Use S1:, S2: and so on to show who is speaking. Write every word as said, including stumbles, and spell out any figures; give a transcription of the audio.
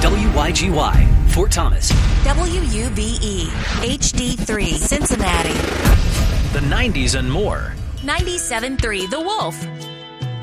S1: W Y G Y, Fort Thomas.
S2: W U B E, H D three, Cincinnati.
S1: The nineties and more.
S2: ninety-seven point three The Wolf.